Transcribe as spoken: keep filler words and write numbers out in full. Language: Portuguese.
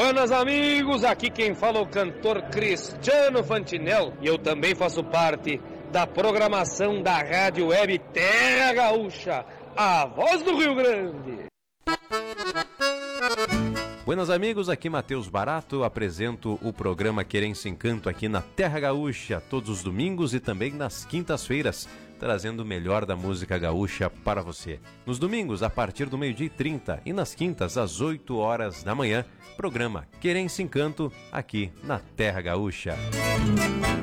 Buenas amigos, aqui quem fala é o cantor Cristiano Fantinel e eu também faço parte da programação da Rádio Web Terra Gaúcha, a voz do Rio Grande. Buenas amigos, aqui Matheus Barato, apresento o programa Querência Encanto aqui na Terra Gaúcha, todos os domingos e também nas quintas-feiras, trazendo o melhor da música gaúcha para você. Nos domingos, a partir do meio-dia e trinta e nas quintas, às oito horas da manhã, programa Querência Encanto aqui na Terra Gaúcha.